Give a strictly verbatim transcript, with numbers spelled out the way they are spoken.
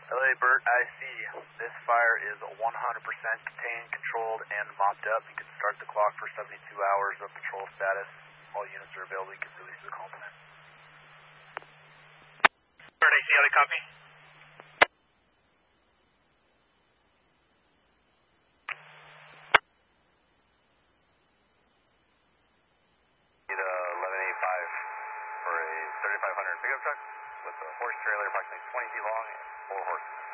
L A Bert, I see. This fire is one hundred percent contained, controlled, and mopped up. You can start the clock for seventy-two hours of patrol status. All units are available. You can release the compliment. Bert, I see. How to copy? Need a eleven eighty-five for a thirty-five hundred pickup truck with a horse trailer approximately twenty feet long and four horses.